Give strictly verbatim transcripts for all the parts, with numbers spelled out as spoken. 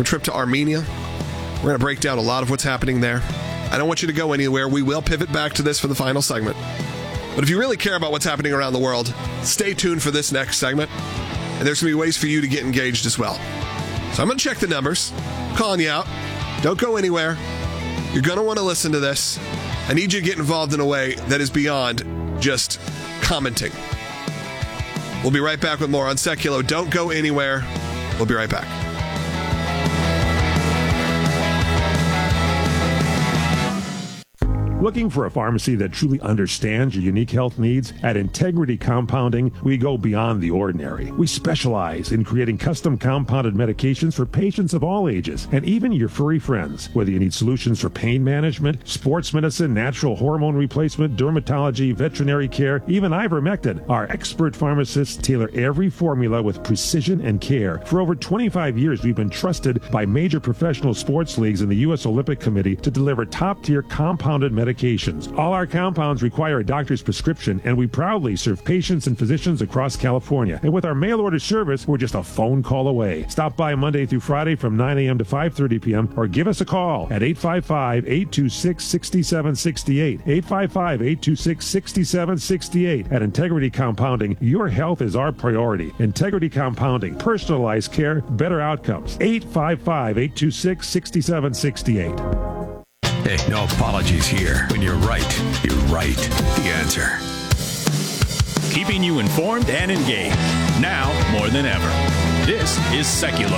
from a trip to Armenia. We're going to break down a lot of what's happening there. I don't want you to go anywhere. We will pivot back to this for the final segment. But if you really care about what's happening around the world, stay tuned for this next segment. And there's going to be ways for you to get engaged as well. So I'm going to check the numbers. I'm calling you out. Don't go anywhere. You're going to want to listen to this. I need you to get involved in a way that is beyond just commenting. We'll be right back with more on Seculo. Don't go anywhere. We'll be right back. Looking for a pharmacy that truly understands your unique health needs? At Integrity Compounding, we go beyond the ordinary. We specialize in creating custom compounded medications for patients of all ages, and even your furry friends. Whether you need solutions for pain management, sports medicine, natural hormone replacement, dermatology, veterinary care, even ivermectin, our expert pharmacists tailor every formula with precision and care. For over twenty-five years, we've been trusted by major professional sports leagues and the U S Olympic Committee to deliver top-tier compounded medications. All our compounds require a doctor's prescription, and we proudly serve patients and physicians across California. And with our mail-order service, we're just a phone call away. Stop by Monday through Friday from nine a.m. to five thirty p.m. or give us a call at eight five five, eight two six, six seven six eight. eight five five, eight two six, six seven six eight. At Integrity Compounding, your health is our priority. Integrity Compounding, personalized care, better outcomes. eight five five, eight two six, six seven six eight. Hey, no apologies here. When you're right, you're right. The answer. Keeping you informed and engaged. Now more than ever. This is Seculo.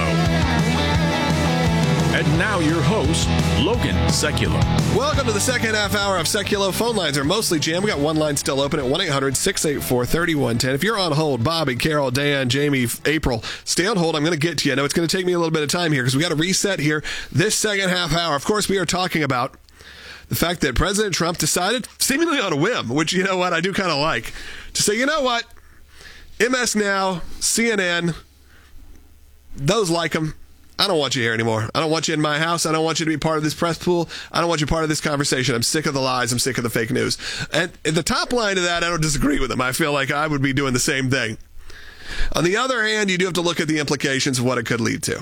And now your host, Logan Seculo. Welcome to the second half hour of Seculo. Phone lines are mostly jammed. We got one line still open at one eight hundred, six eight four, three one one zero. If you're on hold, Bobby, Carol, Dan, Jamie, April, stay on hold. I'm going to get to you. I know it's going to take me a little bit of time here because we got to reset here this second half hour. Of course, we are talking about the fact that President Trump decided, seemingly on a whim, which, you know what, I do kind of like, to say, you know what, M S Now, C N N, those like them. I don't want you here anymore. I don't want you in my house. I don't want you to be part of this press pool. I don't want you part of this conversation. I'm sick of the lies. I'm sick of the fake news. And the top line of that, I don't disagree with them. I feel like I would be doing the same thing. On the other hand, you do have to look at the implications of what it could lead to.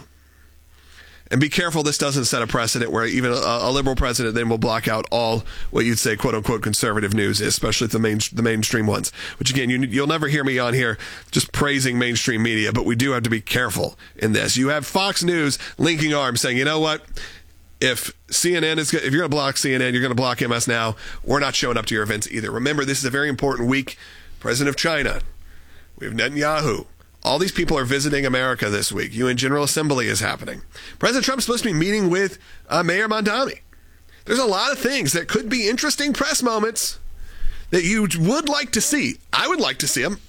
And be careful this doesn't set a precedent where even a, a liberal president then will block out all what you'd say, quote-unquote, conservative news, especially the main the mainstream ones. Which, again, you, you'll never hear me on here just praising mainstream media, but we do have to be careful in this. You have Fox News linking arms saying, you know what? If C N N is, if you're going to block C N N, you're going to block M S Now. We're not showing up to your events either. Remember, this is a very important week. President of China. We have Netanyahu. All these people are visiting America this week. U N General Assembly is happening. President Trump's supposed to be meeting with uh, Mayor Mamdani. There's a lot of things that could be interesting press moments that you would like to see. I would like to see them.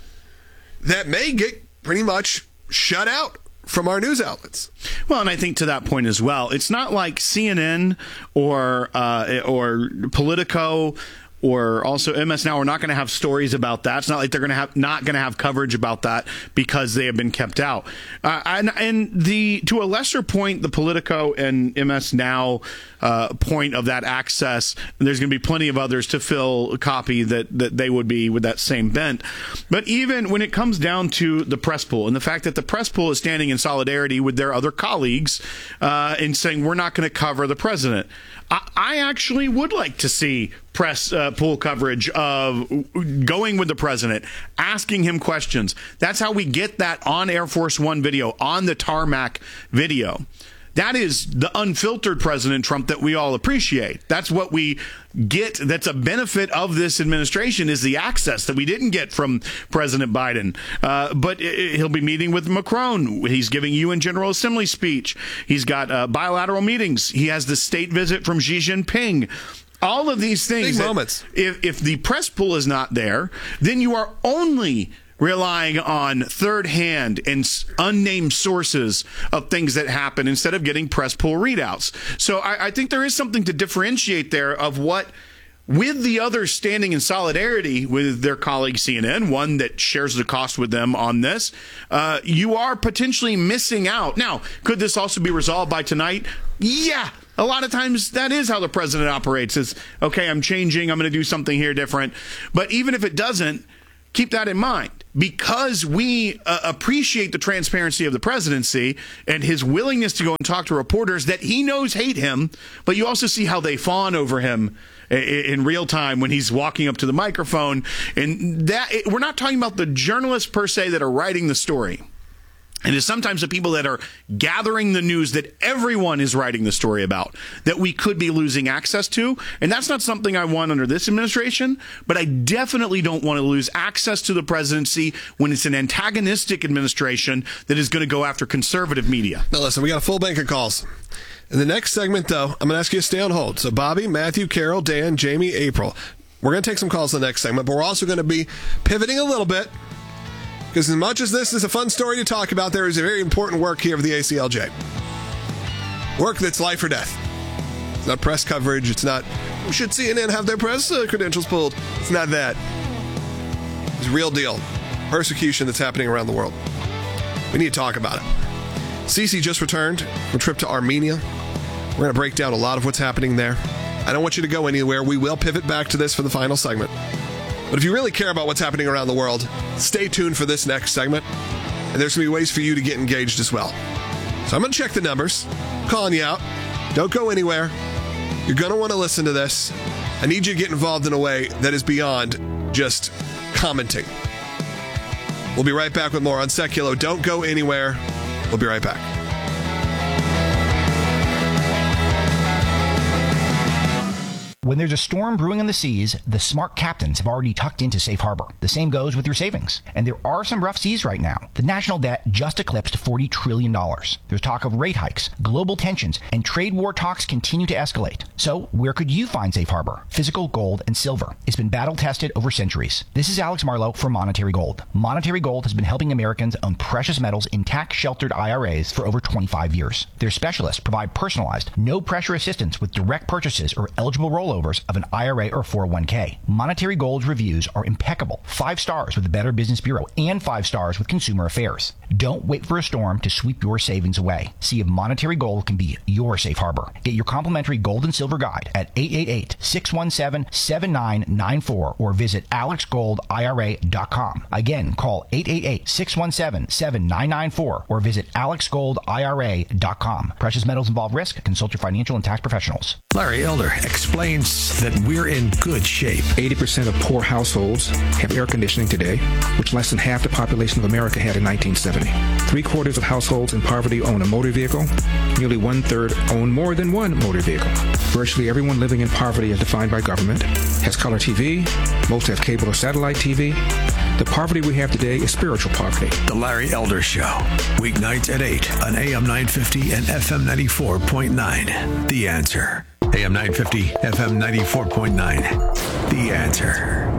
That may get pretty much shut out from our news outlets. Well, and I think to that point as well, it's not like C N N or uh, or Politico or also M S Now are not going to have stories about that. It's not like they're going to have not going to have coverage about that because they have been kept out. Uh, and, and the to a lesser point, the Politico and M S Now uh, point of that access, there's going to be plenty of others to fill a copy that, that they would be with that same bent. But even when it comes down to the press pool and the fact that the press pool is standing in solidarity with their other colleagues uh, and saying we're not going to cover the president, I, I actually would like to see press uh, pool coverage of going with the president, asking him questions. That's how we get that on Air Force One video, on the tarmac video. That is the unfiltered President Trump that we all appreciate. That's what we get. That's a benefit of this administration, is the access that we didn't get from President Biden. Uh, but he'll be meeting with Macron. He's giving U N General Assembly speech. He's got uh, bilateral meetings. He has the state visit from Xi Jinping. All of these things. Big moments. If, if the press pool is not there, then you are only relying on third-hand and unnamed sources of things that happen instead of getting press pool readouts. So I, I think there is something to differentiate there of what, with the others standing in solidarity with their colleague C N N, one that shares the cost with them on this, uh, you are potentially missing out. Now, could this also be resolved by tonight? Yeah. A lot of times that is how the president operates. Is, okay, I'm changing, I'm going to do something here different. But even if it doesn't, keep that in mind, because we uh, appreciate the transparency of the presidency and his willingness to go and talk to reporters that he knows hate him, but you also see how they fawn over him in, in real time when he's walking up to the microphone. And that it, we're not talking about the journalists per se that are writing the story. And it's sometimes the people that are gathering the news that everyone is writing the story about that we could be losing access to. And that's not something I want under this administration, but I definitely don't want to lose access to the presidency when it's an antagonistic administration that is going to go after conservative media. Now, listen, we got a full bank of calls. In the next segment, though, I'm going to ask you to stay on hold. So Bobby, Matthew, Carol, Dan, Jamie, April. We're going to take some calls in the next segment, but we're also going to be pivoting a little bit. Because as much as this is a fun story to talk about, there is a very important work here of the A C L J. Work that's life or death. It's not press coverage. It's not, should C N N have their press uh, credentials pulled? It's not that. It's a real deal. Persecution that's happening around the world. We need to talk about it. Cece just returned from a trip to Armenia. We're going to break down a lot of what's happening there. I don't want you to go anywhere. We will pivot back to this for the final segment. But if you really care about what's happening around the world, stay tuned for this next segment. And there's going to be ways for you to get engaged as well. So I'm going to check the numbers. I'm calling you out. Don't go anywhere. You're going to want to listen to this. I need you to get involved in a way that is beyond just commenting. We'll be right back with more on Seculo. Don't go anywhere. We'll be right back. When there's a storm brewing on the seas, the smart captains have already tucked into safe harbor. The same goes with your savings. And there are some rough seas right now. The national debt just eclipsed forty trillion dollars. There's talk of rate hikes, global tensions, and trade war talks continue to escalate. So where could you find safe harbor? Physical gold and silver. It's been battle tested over centuries. This is Alex Marlowe for Monetary Gold. Monetary Gold has been helping Americans own precious metals in tax-sheltered I R As for over twenty-five years. Their specialists provide personalized, no-pressure assistance with direct purchases or eligible rollovers of an I R A or four oh one k. Monetary Gold's reviews are impeccable. Five stars with the Better Business Bureau and five stars with Consumer Affairs. Don't wait for a storm to sweep your savings away. See if Monetary Gold can be your safe harbor. Get your complimentary gold and silver guide at eight eight eight, six one seven, seven nine nine four or visit alex gold I R A dot com. Again, call eight eight eight, six one seven, seven nine nine four or visit alex gold I R A dot com. Precious metals involve risk. Consult your financial and tax professionals. Larry Elder explains that we're in good shape. eighty percent of poor households have air conditioning today, which less than half the population of America had in nineteen seventy. Three quarters of households in poverty own a motor vehicle. Nearly one third own more than one motor vehicle. Virtually everyone living in poverty as defined by government has color T V. Most have cable or satellite T V. The poverty we have today is spiritual poverty. The Larry Elder Show, weeknights at eight on A M nine fifty and F M ninety-four point nine. The Answer. A M nine fifty, F M ninety-four point nine. The Answer.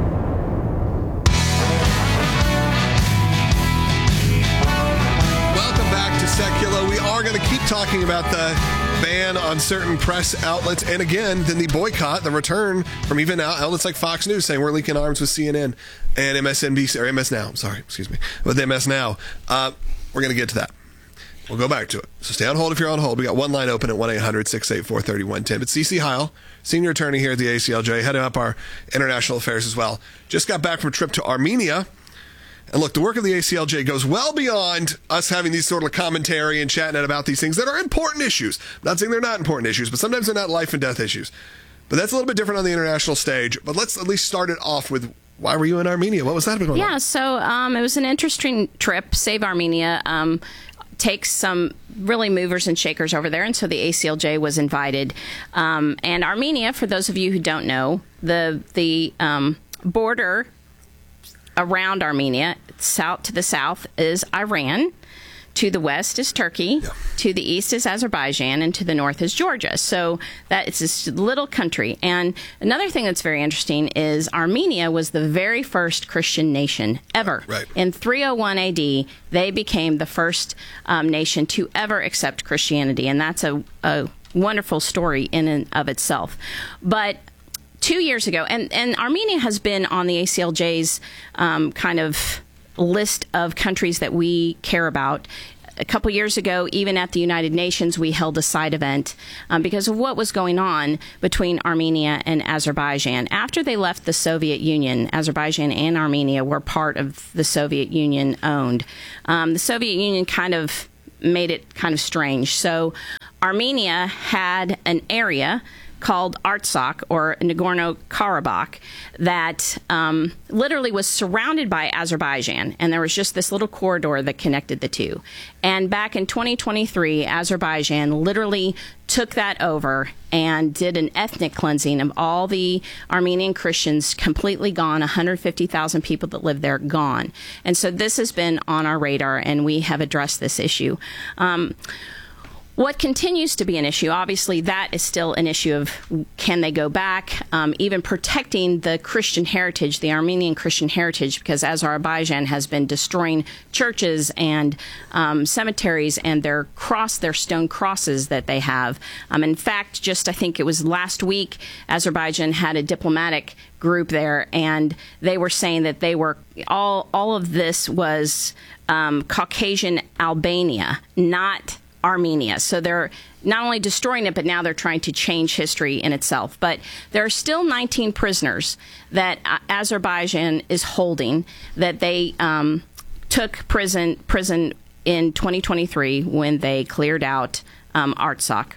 Welcome back to Seculo. We are going to keep talking about the ban on certain press outlets. And again, then the boycott, the return from even outlets like Fox News saying we're linking arms with C N N and M S N B C, or M S Now, I'm sorry, excuse me, with M S Now. Uh, we're going to get to that. We'll go back to it. So stay on hold if you're on hold. We got one line open at one eight hundred, six eight four, three one one zero. But Cece Heil, senior attorney here at the A C L J, heading up our international affairs as well, just got back from a trip to Armenia. And look, the work of the A C L J goes well beyond us having these sort of commentary and chatting about these things that are important issues. I'm not saying they're not important issues, but sometimes they're not life and death issues. But that's a little bit different on the international stage. But let's at least start it off with, why were you in Armenia? What was that going on? Yeah, so um, it was an interesting trip. Save Armenia um, takes some really movers and shakers over there, and so the A C L J was invited. Um, and Armenia, for those of you who don't know, the the um, border around Armenia, south to the south is Iran, to the west is Turkey, yeah. to the east is Azerbaijan, and to the north is Georgia. So that it's this little country. And another thing that's very interesting is Armenia was the very first Christian nation ever. Right. In three oh one A D, they became the first um, nation to ever accept Christianity, and that's a, a wonderful story in and of itself. But two years ago, and, and Armenia has been on the A C L J's um, kind of list of countries that we care about a couple years ago, even at the United Nations, we held a side event um, because of what was going on between Armenia and Azerbaijan. After they left the Soviet Union, Azerbaijan and Armenia were part of the Soviet Union owned. Um, the Soviet Union kind of made it kind of strange. So Armenia had an area called Artsakh, or Nagorno-Karabakh, that um, literally was surrounded by Azerbaijan, and there was just this little corridor that connected the two. And back in twenty twenty-three, Azerbaijan literally took that over and did an ethnic cleansing of all the Armenian Christians, completely gone, one hundred fifty thousand people that lived there gone. And so this has been on our radar, and we have addressed this issue. Um, What continues to be an issue, obviously, that is still an issue of can they go back, um, even protecting the Christian heritage, the Armenian Christian heritage, because Azerbaijan has been destroying churches and um, cemeteries and their cross, their stone crosses that they have. Um, in fact, just I think it was last week, Azerbaijan had a diplomatic group there, and they were saying that they were all all of this was um, Caucasian Albania, not Armenia. So they're not only destroying it, but now they're trying to change history in itself. But there are still nineteen prisoners that Azerbaijan is holding that they um, took prison prison in twenty twenty-three when they cleared out um, Artsakh.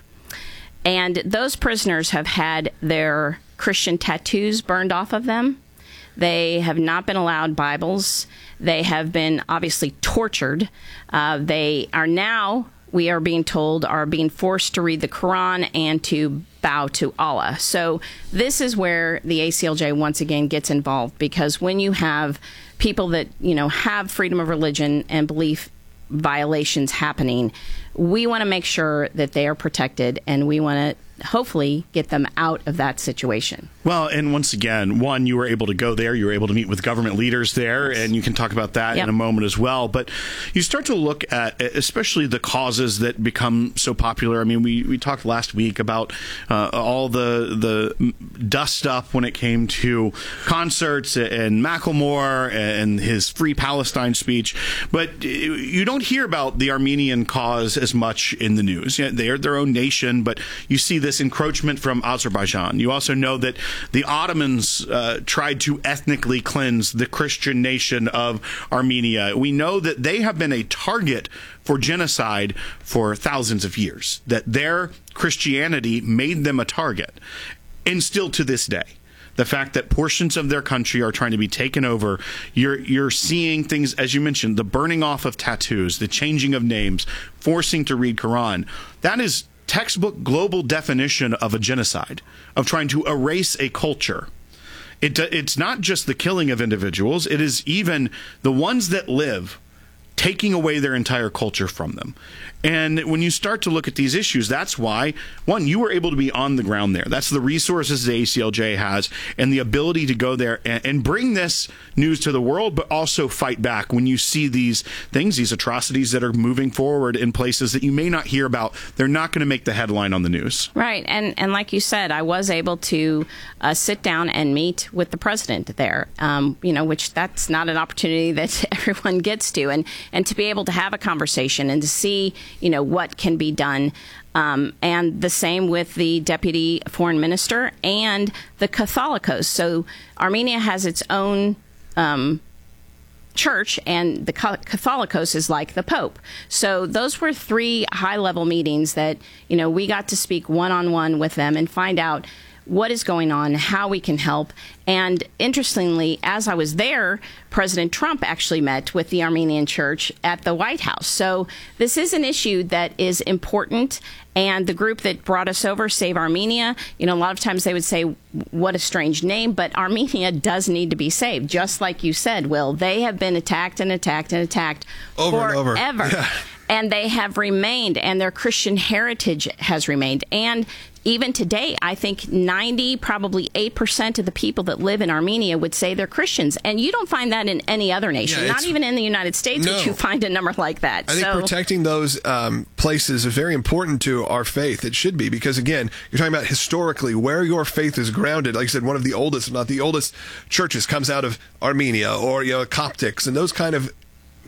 And those prisoners have had their Christian tattoos burned off of them. They have not been allowed Bibles. They have been obviously tortured. Uh, they are now, we are being told, are being forced to read the Quran and to bow to Allah. So this is where the A C L J once again gets involved, because when you have people that, you know, have freedom of religion and belief violations happening, we want to make sure that they are protected, and we want to hopefully get them out of that situation. Well, and once again, one, you were able to go there, you were able to meet with government leaders there, and you can talk about that yep. in a moment as well. But you start to look at especially the causes that become so popular. I mean, we, we talked last week about uh, all the the dust up when it came to concerts and Macklemore and his Free Palestine speech. But you don't hear about the Armenian cause as much in the news. Yeah, they are their own nation, but you see this encroachment from Azerbaijan. You also know that the Ottomans uh, tried to ethnically cleanse the Christian nation of Armenia. We know that they have been a target for genocide for thousands of years, that their Christianity made them a target. And still to this day, the fact that portions of their country are trying to be taken over, you're you're seeing things, as you mentioned, the burning off of tattoos, the changing of names, forcing to read Quran. That is textbook global definition of a genocide, of trying to erase a culture. It, it's not just the killing of individuals, it is even the ones that live, taking away their entire culture from them. And when you start to look at these issues, that's why, one, you were able to be on the ground there. That's the resources the A C L J has and the ability to go there and, and bring this news to the world, but also fight back when you see these things, these atrocities that are moving forward in places that you may not hear about. They're not going to make the headline on the news. Right. And, and like you said, I was able to uh, sit down and meet with the president there, um, you know, which that's not an opportunity that everyone gets to. And, and to be able to have a conversation and to see, you know, what can be done. Um, and the same with the deputy foreign minister and the Catholicos. So Armenia has its own um, church, and the Catholicos is like the Pope. So those were three high-level meetings that, you know, we got to speak one-on-one with them and find out what is going on, how we can help. And interestingly, as I was there, President Trump actually met with the Armenian Church at the White House. So this is an issue that is important. And the group that brought us over, Save Armenia, you know, a lot of times they would say, what a strange name, but Armenia does need to be saved. Just like you said, Will, they have been attacked and attacked and attacked over forever. and over. Yeah. And they have remained, and their Christian heritage has remained. And even today, I think ninety, probably eight percent of the people that live in Armenia would say they're Christians. And you don't find that in any other nation, yeah, not even in the United States, no. would you find a number like that. I think so, protecting those um, places is very important to our faith. It should be, because, again, you're talking about historically where your faith is grounded. Like I said, one of the oldest, if not the oldest, churches comes out of Armenia, or, you know, Coptics and those kind of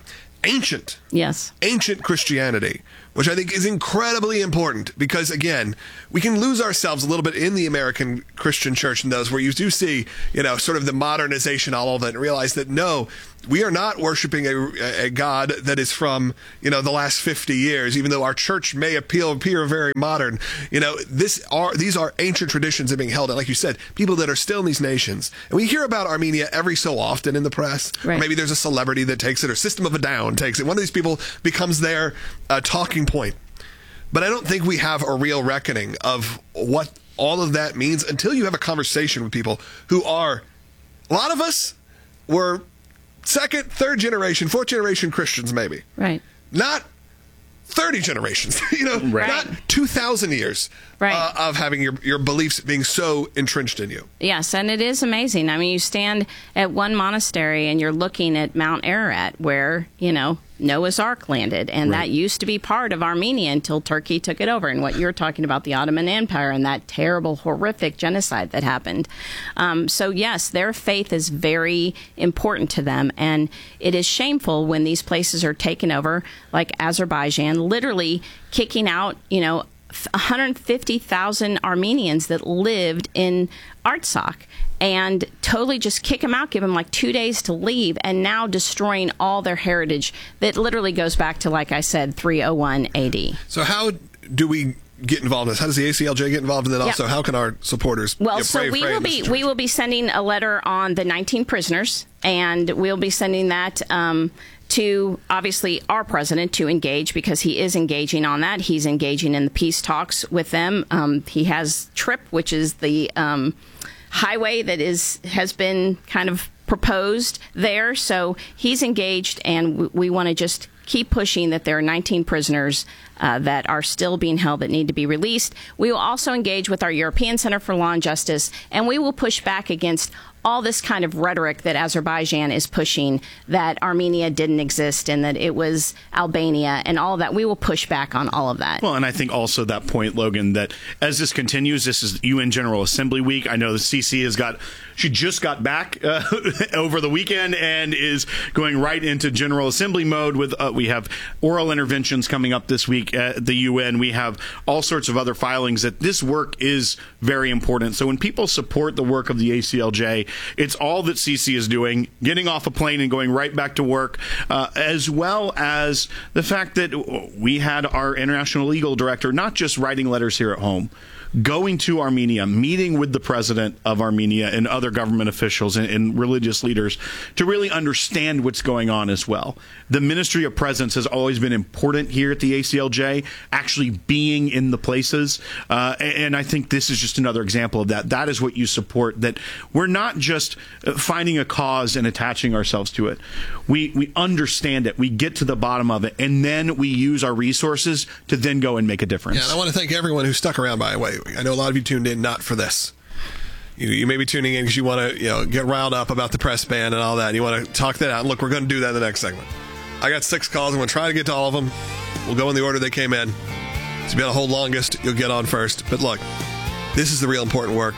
ancient. Yes. Ancient Christianity, which I think is incredibly important because, again, we can lose ourselves a little bit in the American Christian church and those where you do see, you know, sort of the modernization, all of it, and realize that, no, we are not worshiping a, a God that is from, you know, the last fifty years, even though our church may appeal, appear very modern. You know, this are these are ancient traditions that are being held, and like you said, people that are still in these nations. And we hear about Armenia every so often in the press. Right. Or maybe there's a celebrity that takes it, or System of a Down takes it. One of these people becomes their uh, talking point. But I don't think we have a real reckoning of what all of that means until you have a conversation with people who are, a lot of us were second, third generation, fourth generation Christians, maybe. Right. Not thirty generations, you know, Right. not two thousand years Right. uh, of having your, your beliefs being so entrenched in you. Yes, and it is amazing. I mean, you stand at one monastery and you're looking at Mount Ararat where, you know, Noah's Ark landed, and Right. that used to be part of Armenia until Turkey took it over. And what you're talking about, the Ottoman Empire and that terrible, horrific genocide that happened. Um, so, yes, their faith is very important to them, and it is shameful when these places are taken over, like Azerbaijan, literally kicking out, you know, one hundred fifty thousand Armenians that lived in Artsakh, and totally just kick them out, give them like two days to leave, and now destroying all their heritage that literally goes back to, like I said, three oh one A D. So how do we get involved in this? How does the A C L J get involved? And then also, Yep. how can our supporters Well, you know, so pray, we pray will in this be situation? we will be sending a letter on the nineteen prisoners, and we'll be sending that um, to obviously our president to engage, because he is engaging on that. He's engaging in the peace talks with them. Um, he has TRIP, which is the um, highway that is has been kind of proposed there. So he's engaged, and we, we want to just keep pushing that there are nineteen prisoners uh, that are still being held that need to be released. We will also engage with our European Center for Law and Justice, and we will push back against all this kind of rhetoric that Azerbaijan is pushing, that Armenia didn't exist and that it was Albania and all of that. We will push back on all of that. Well, and I think also that point, Logan, that as this continues, this is U N General Assembly Week. I know the C C has got, she just got back uh, over the weekend and is going right into General Assembly mode with, uh, we have oral interventions coming up this week at the U N. We have all sorts of other filings that this work is very important. So when people support the work of the A C L J, it's all that C C is doing, getting off a plane and going right back to work, uh, as well as the fact that we had our international legal director not just writing letters here at home, going to Armenia, meeting with the president of Armenia and other government officials and, and religious leaders to really understand what's going on as well. The Ministry of Presence has always been important here at the A C L J, actually being in the places. Uh, and, and I think this is just another example of that. That is what you support, that we're not just finding a cause and attaching ourselves to it. We, we understand it. We get to the bottom of it, and then we use our resources to then go and make a difference. Yeah, and I want to thank everyone who stuck around, by the way. I know a lot of you tuned in not for this. You, you may be tuning in because you want to, you know, get riled up about the press ban and all that, and you want to talk that out. And look, we're going to do that in the next segment. I got six calls. I'm going to try to get to all of them. We'll go in the order they came in. So if you got to hold longest, you'll get on first. But look, this is the real important work.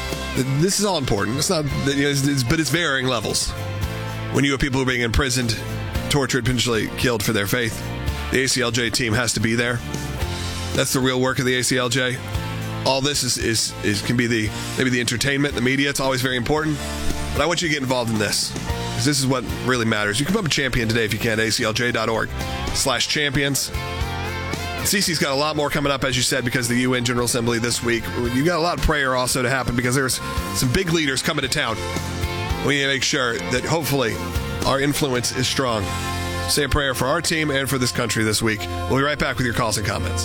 This is all important. It's not, you know, it's, it's, but it's varying levels. When you have people who are being imprisoned, tortured, potentially killed for their faith, the A C L J team has to be there. That's the real work of the A C L J. All this is, is, is can be the maybe the entertainment, the media. It's always very important. But I want you to get involved in this, because this is what really matters. You can become a champion today if you can at A C L J dot org slash champions. C C's got a lot more coming up, as you said, because of the U N General Assembly this week. You got a lot of prayer also to happen, because there's some big leaders coming to town. We need to make sure that hopefully our influence is strong. Say a prayer for our team and for this country this week. We'll be right back with your calls and comments.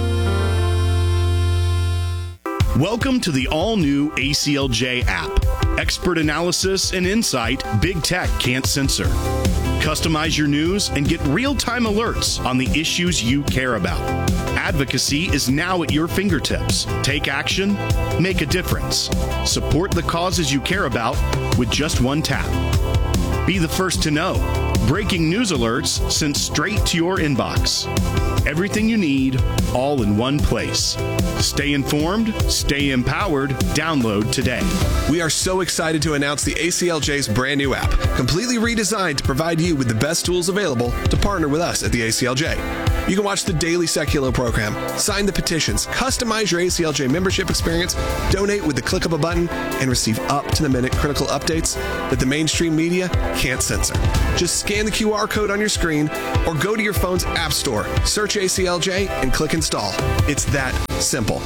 Welcome to the all-new A C L J app. Expert analysis and insight big tech can't censor. Customize your news and get real-time alerts on the issues you care about. Advocacy is now at your fingertips. Take action, make a difference. Support the causes you care about with just one tap. Be the first to know. Breaking news alerts sent straight to your inbox. Everything you need, all in one place. Stay informed, stay empowered. Download today. We are so excited to announce the A C L J's brand new app, completely redesigned to provide you with the best tools available to partner with us at the A C L J. You can watch the daily Seculo program, sign the petitions, customize your A C L J membership experience, donate with the click of a button, and receive up-to-the-minute critical updates that the mainstream media can't censor. Just scan the Q R code on your screen or go to your phone's app store, search A C L J, and click install. It's that simple.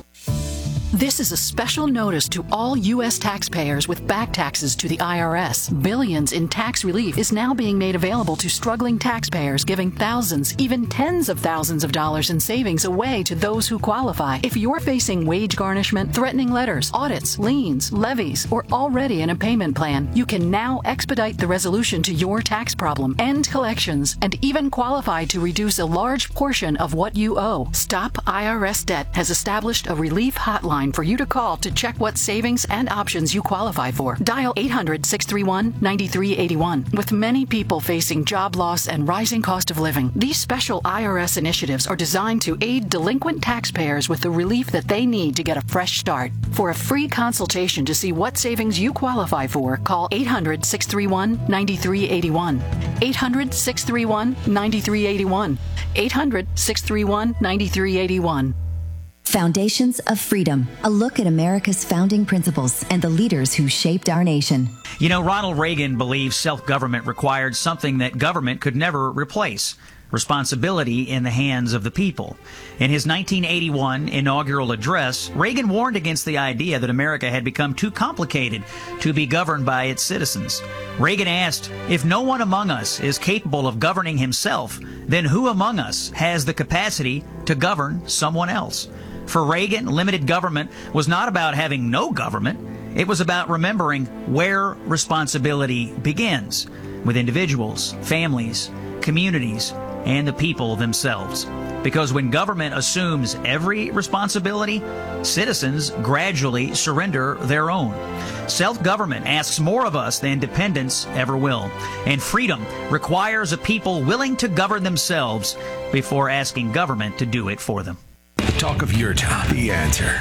This is a special notice to all U S taxpayers with back taxes to the I R S. Billions in tax relief is now being made available to struggling taxpayers, giving thousands, even tens of thousands of dollars in savings away to those who qualify. If you're facing wage garnishment, threatening letters, audits, liens, levies, or already in a payment plan, you can now expedite the resolution to your tax problem, end collections, and even qualify to reduce a large portion of what you owe. Stop I R S Debt has established a relief hotline for you to call to check what savings and options you qualify for. Dial eight hundred, six three one, nine three eight one. With many people facing job loss and rising cost of living, these special I R S initiatives are designed to aid delinquent taxpayers with the relief that they need to get a fresh start. For a free consultation to see what savings you qualify for, call eight hundred, six three one, nine three eight one. eight hundred, six three one, nine three eight one. eight hundred, six three one, nine three eight one. Foundations of Freedom, a look at America's founding principles and the leaders who shaped our nation. You know, Ronald Reagan believed self-government required something that government could never replace: responsibility in the hands of the people. In his nineteen eighty-one inaugural address, Reagan warned against the idea that America had become too complicated to be governed by its citizens. Reagan asked, if no one among us is capable of governing himself, then who among us has the capacity to govern someone else? For Reagan, limited government was not about having no government. It was about remembering where responsibility begins, with individuals, families, communities, and the people themselves. Because when government assumes every responsibility, citizens gradually surrender their own. Self-government asks more of us than dependence ever will. And freedom requires a people willing to govern themselves before asking government to do it for them. Talk of your town. The Answer.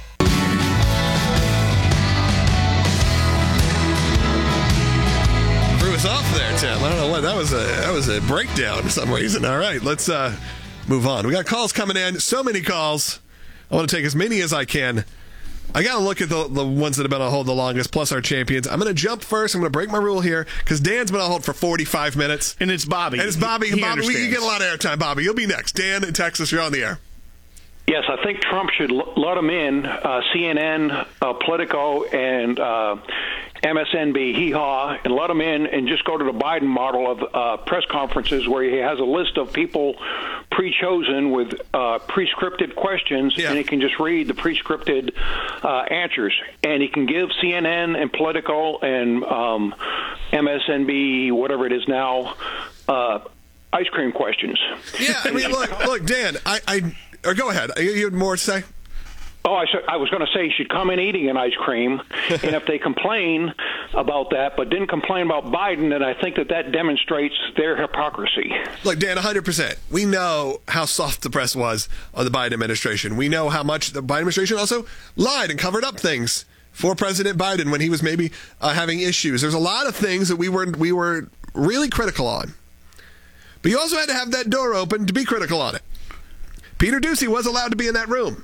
Threw us off there, Tim. I don't know what that was. A that was a breakdown for some reason. All right, let's uh, move on. We got calls coming in. So many calls. I want to take as many as I can. I got to look at the, the ones that have been on hold the longest, plus our champions. I'm going to jump first. I'm going to break my rule here because Dan's been on hold for forty-five minutes. And it's Bobby. And it's Bobby. He, he Bobby, we, you get a understands. lot of airtime, Bobby. You'll be next. Dan in Texas, you're on the air. Yes, I think Trump should l- let them in. Uh, C N N, uh, Politico, and uh, M S N B, Hee Haw, and let them in and just go to the Biden model of uh, press conferences where he has a list of people pre-chosen with uh, pre-scripted questions, yeah. and he can just read the pre-scripted uh, answers. And he can give C N N and Politico and um, M S N B, whatever it is now, uh, ice cream questions. Yeah, I mean, look, look, Dan, I... I Or go ahead. You had more to say? Oh, I, I was going to say he should come in eating an ice cream, and if they complain about that but didn't complain about Biden, then I think that that demonstrates their hypocrisy. Look, Dan, one hundred percent. We know how soft the press was on the Biden administration. We know how much the Biden administration also lied and covered up things for President Biden when he was maybe uh, having issues. There's a lot of things that we were we were really critical on. But you also had to have that door open to be critical on it. Peter Doocy was allowed to be in that room.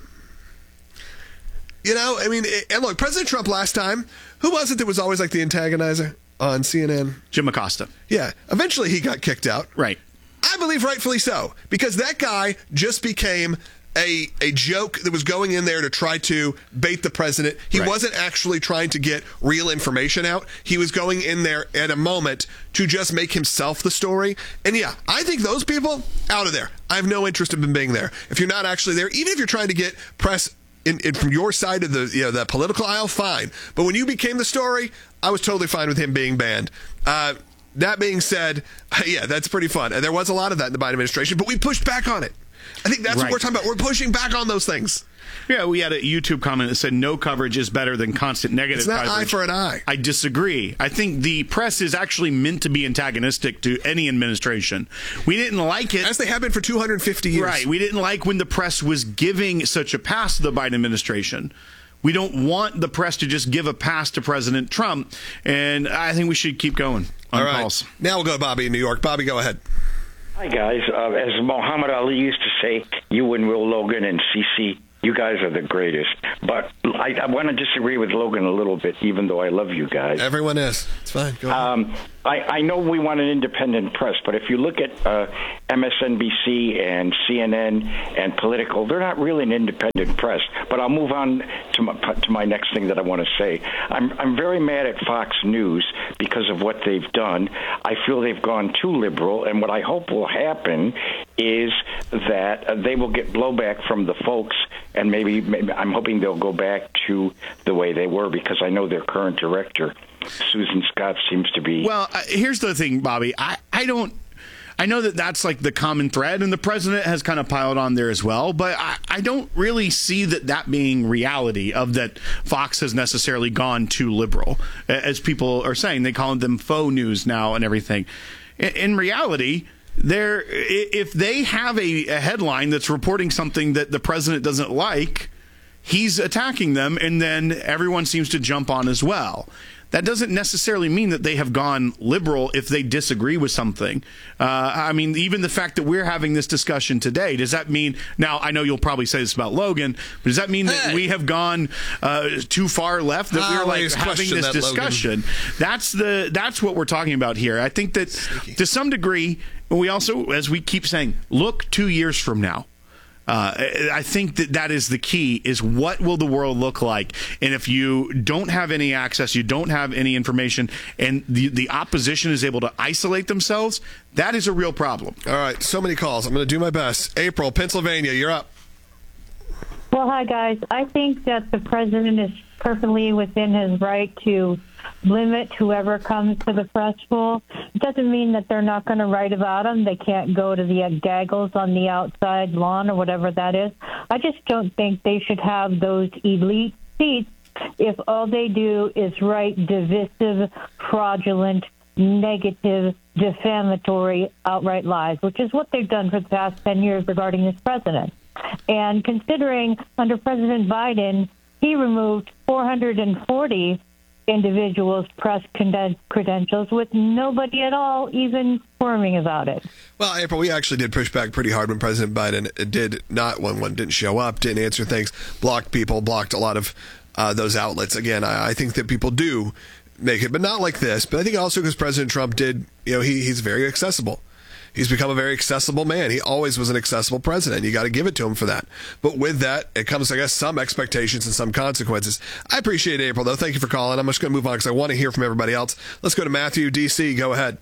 You know, I mean, and look, President Trump last time, who was it that was always like the antagonizer on C N N? Jim Acosta. Yeah. Eventually he got kicked out. Right. I believe rightfully so, because that guy just became a a joke that was going in there to try to bait the president. He right. wasn't actually trying to get real information out. He was going in there at a moment to just make himself the story. And yeah, I think those people, out of there. I have no interest in being there. If you're not actually there, even if you're trying to get press in, in from your side of the you know the political aisle, fine. But when you became the story, I was totally fine with him being banned. Uh, that being said, yeah, that's pretty fun. And there was a lot of that in the Biden administration, but we pushed back on it. I think that's Right. what we're talking about. We're pushing back on those things. Yeah, we had a YouTube comment that said no coverage is better than constant negative It's not coverage. eye for an eye. I disagree. I think the press is actually meant to be antagonistic to any administration. We didn't like it. As they have been for two hundred fifty years. Right. We didn't like when the press was giving such a pass to the Biden administration. We don't want the press to just give a pass to President Trump, and I think we should keep going on All right. calls. Now we'll go to Bobby in New York. Bobby, go ahead. Hi, guys. Uh, as Muhammad Ali used to say, you and Will Logan and C C, you guys are the greatest. But I, I want to disagree with Logan a little bit, even though I love you guys. Everyone is. It's fine. Go ahead. Um, I, I know we want an independent press, but if you look at uh, M S N B C and C N N and Politico, they're not really an independent press. But I'll move on to my, to my next thing that I want to say. I'm, I'm very mad at Fox News because of what they've done. I feel they've gone too liberal, and what I hope will happen is that uh, they will get blowback from the folks, and maybe, maybe I'm hoping they'll go back to the way they were, because I know their current director, Susan Scott, seems to be... Well, uh, here's the thing, Bobby. I, I don't... I know that that's like the common thread, and the president has kind of piled on there as well, but I, I don't really see that that being reality of that Fox has necessarily gone too liberal, as people are saying. They call them faux news now and everything. In, in reality... There, if they have a, a headline that's reporting something that the president doesn't like, he's attacking them, and then everyone seems to jump on as well. That doesn't necessarily mean that they have gone liberal if they disagree with something. Uh, I mean, even the fact that we're having this discussion today, does that mean, now I know you'll probably say this about Logan, but does that mean that hey. we have gone uh, too far left, that I we're like always having question this that, discussion? Logan. That's the that's what we're talking about here. I think that Sneaky. to some degree, we also, as we keep saying, look two years from now. Uh, I think that that is the key, is what will the world look like? And if you don't have any access, you don't have any information, and the, the opposition is able to isolate themselves, that is a real problem. All right, so many calls. I'm going to do my best. April, Pennsylvania, you're up. Well, hi, guys. I think that the president is perfectly within his right to limit whoever comes to the festival. It doesn't mean that they're not going to write about them. They can't go to the gaggles on the outside lawn or whatever that is. I just don't think they should have those elite seats if all they do is write divisive, fraudulent, negative, defamatory, outright lies, which is what they've done for the past ten years regarding this president. And considering under President Biden, he removed four hundred forty individuals' press credentials with nobody at all even squirming about it. Well, April, we actually did push back pretty hard when President Biden did not, when one didn't show up, didn't answer things, blocked people, blocked a lot of uh, those outlets. Again, I, I think that people do make it, but not like this. But I think also because President Trump did, you know, he, he's very accessible. He's become a very accessible man. He always was an accessible president. You got to give it to him for that. But with that, it comes, I guess, some expectations and some consequences. I appreciate it, April, though. Thank you for calling. I'm just going to move on because I want to hear from everybody else. Let's go to Matthew, D C. Go ahead.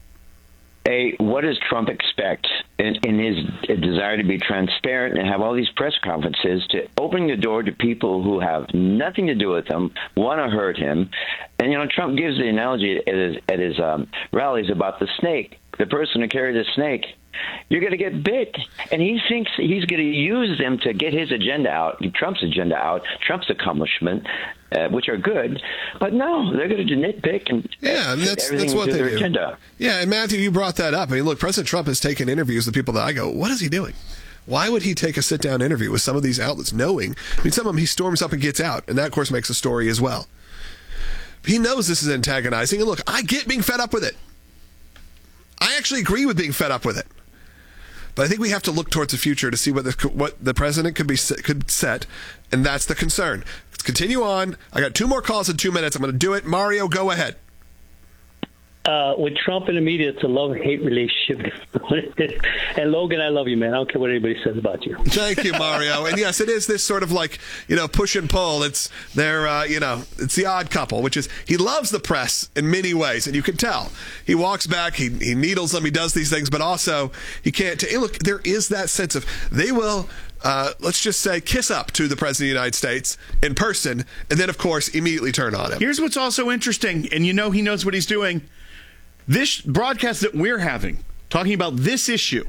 Hey, what does Trump expect in, in his desire to be transparent and have all these press conferences to opening the door to people who have nothing to do with him, want to hurt him? And, you know, Trump gives the analogy at his, at his um, rallies about the snake. The person who carried the snake, you're going to get bit. And he thinks he's going to use them to get his agenda out, Trump's agenda out, Trump's accomplishment, uh, which are good. But no, they're going to nitpick and yeah, and that's, everything that's what to they their do. agenda. Yeah, and Matthew, you brought that up. I mean, look, President Trump has taken interviews with people that I go, what is he doing? Why would he take a sit-down interview with some of these outlets knowing? I mean, some of them he storms up and gets out, and that, of course, makes a story as well. He knows this is antagonizing, and look, I get being fed up with it. I actually agree with being fed up with it. But I think we have to look towards the future to see what the, what the president could be could set, and that's the concern. Let's continue on. I got two more calls in two minutes. I'm going to do it. Mario, go ahead. Uh, with Trump and the media, it's a love-hate relationship. And Logan, I love you, man. I don't care what anybody says about you. Thank you, Mario. And yes, it is this sort of like, you know, push and pull. It's their, uh, you know, it's the odd couple, which is he loves the press in many ways, and you can tell. He walks back, he he needles them, he does these things, but also he can't. T- look, there is that sense of they will. Uh, let's just say kiss up to the President of the United States in person, and then, of course, immediately turn on him. Here's what's also interesting, and you know he knows what he's doing. This broadcast that we're having, talking about this issue,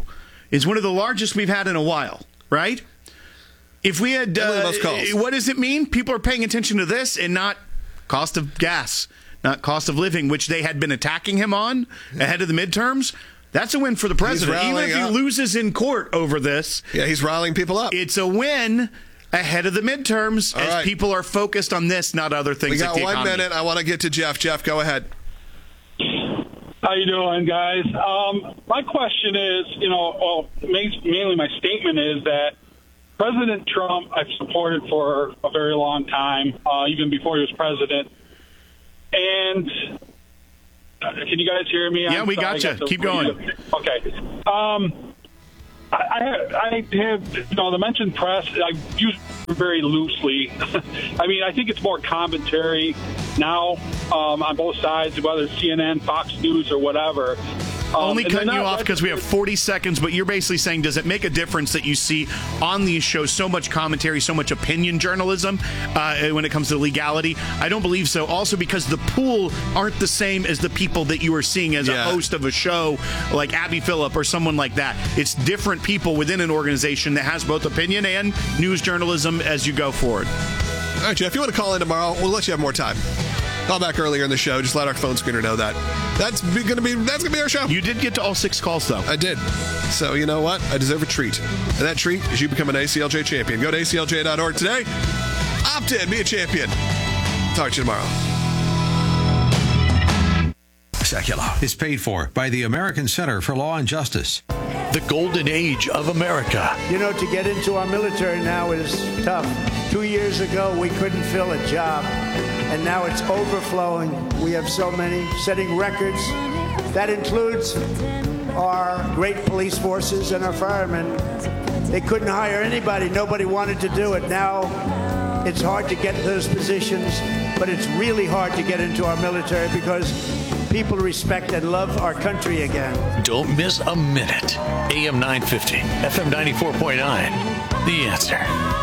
is one of the largest we've had in a while, right? If we had, uh, what does it mean? People are paying attention to this and not cost of gas, not cost of living, which they had been attacking him on ahead of the midterms. That's a win for the president. Even if he up. loses in court over this. Yeah, he's riling people up. It's a win ahead of the midterms. All as right. people are focused on this, not other things. We got like the one economy. minute. I want to get to Jeff. Jeff, go ahead. How you doing, guys? Um, my question is, you know, well, mainly my statement is that President Trump I've supported for a very long time, uh, even before he was president. And uh, can you guys hear me? Yeah, I'm we sorry, got you. Keep going. Okay. Um, I, I have, you know, the mentioned press, I use it very loosely. I mean, I think it's more commentary now um, on both sides, whether it's C N N, Fox News, or whatever. Um, Only cutting you off because we have forty seconds, but you're basically saying, does it make a difference that you see on these shows so much commentary, so much opinion journalism uh, when it comes to legality? I don't believe so. Also because the pool aren't the same as the people that you are seeing as yeah. a host of a show like Abby Phillip or someone like that. It's different people within an organization that has both opinion and news journalism as you go forward. All right, Jeff, if you want to call in tomorrow, we'll let you have more time. Call back earlier in the show. Just let our phone screener know that. That's going to be that's going to be our show. You did get to all six calls, though. I did. So you know what? I deserve a treat. And that treat is you become an A C L J champion. Go to A C L J dot org today. Opt in. Be a champion. Talk to you tomorrow. Secular is paid for by the American Center for Law and Justice. The golden age of America. You know, to get into our military now is tough. Two years ago, we couldn't fill a job, and now it's overflowing. We have so many, setting records. That includes our great police forces and our firemen. They couldn't hire anybody. Nobody wanted to do it. Now it's hard to get those positions, but it's really hard to get into our military because people respect and love our country again. Don't miss a minute. A M nine fifty, F M ninety-four point nine. The Answer.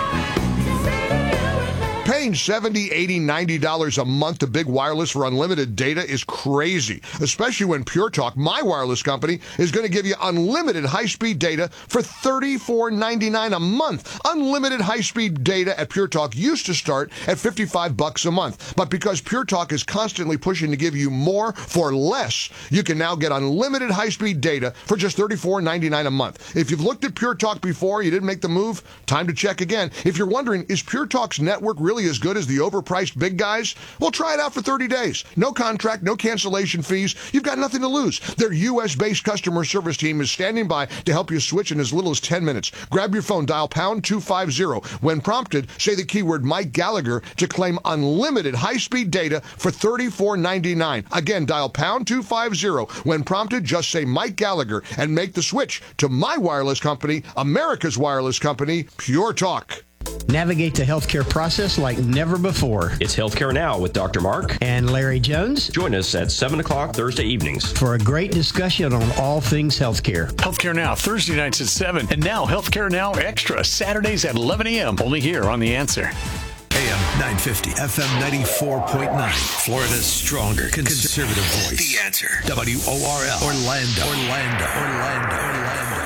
Paying seventy dollars, eighty dollars, ninety dollars a month to Big Wireless for unlimited data is crazy, especially when Pure Talk, my wireless company, is going to give you unlimited high-speed data for thirty-four ninety-nine a month. Unlimited high-speed data at Pure Talk used to start at fifty-five bucks a month, but because Pure Talk is constantly pushing to give you more for less, you can now get unlimited high-speed data for just thirty-four ninety-nine a month. If you've looked at Pure Talk before, you didn't make the move, time to check again. If you're wondering, is Pure Talk's network really as good as the overpriced big guys? Well, try it out for thirty days. No contract, no cancellation fees. You've got nothing to lose. Their U S-based customer service team is standing by to help you switch in as little as ten minutes. Grab your phone, dial pound two fifty. When prompted, say the keyword Mike Gallagher to claim unlimited high-speed data for thirty-four ninety-nine. Again, dial pound two fifty. When prompted, just say Mike Gallagher and make the switch to my wireless company, America's wireless company, Pure Talk. Navigate the healthcare process like never before. It's Healthcare Now with Doctor Mark and Larry Jones. Join us at seven o'clock Thursday evenings for a great discussion on all things healthcare. Healthcare Now, Thursday nights at seven. And now Healthcare Now Extra, Saturdays at eleven a.m. Only here on The Answer. A M nine fifty, F M ninety-four point nine. Florida's stronger conservative voice. The Answer. W O R L. Orlando. Orlando. Orlando. Orlando.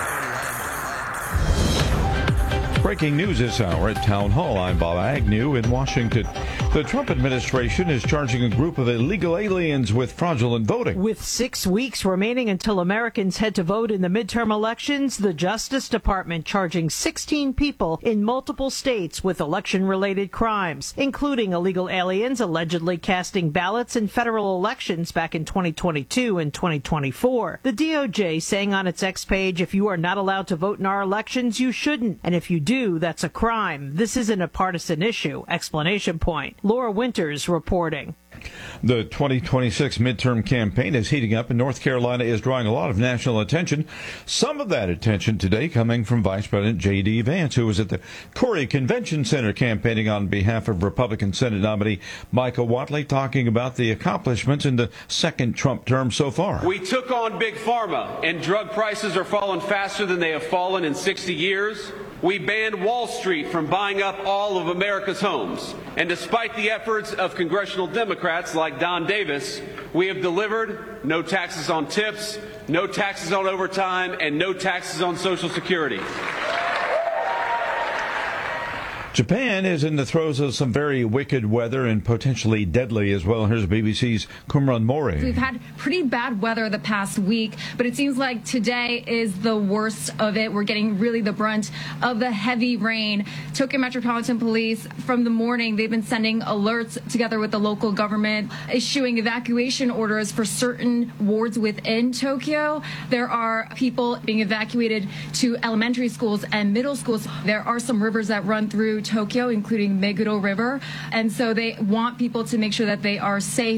Breaking news this hour at Town Hall. I'm Bob Agnew in Washington. The Trump administration is charging a group of illegal aliens with fraudulent voting. With six weeks remaining until Americans head to vote in the midterm elections, the Justice Department charging sixteen people in multiple states with election-related crimes, including illegal aliens allegedly casting ballots in federal elections back in twenty twenty-two and twenty twenty-four. The D O J saying on its X page, if you are not allowed to vote in our elections, you shouldn't. And if you do, that's a crime. This isn't a partisan issue. Explanation point. Laura Winters reporting. The twenty twenty-six midterm campaign is heating up, and North Carolina is drawing a lot of national attention. Some of that attention today coming from Vice President J D. Vance, who was at the Corey Convention Center campaigning on behalf of Republican Senate nominee Michael Whatley, talking about the accomplishments in the second Trump term so far. We took on Big Pharma, and drug prices are falling faster than they have fallen in sixty years. We banned Wall Street from buying up all of America's homes. And despite the efforts of congressional Democrats like Don Davis, we have delivered no taxes on tips, no taxes on overtime, and no taxes on Social Security. Japan is in the throes of some very wicked weather and potentially deadly as well. Here's B B C's Kumran Mori. We've had pretty bad weather the past week, but it seems like today is the worst of it. We're getting really the brunt of the heavy rain. Tokyo Metropolitan Police, from the morning, they've been sending alerts together with the local government, issuing evacuation orders for certain wards within Tokyo. There are people being evacuated to elementary schools and middle schools. There are some rivers that run through Tokyo, including Meguro River, and so they want people to make sure that they are safe.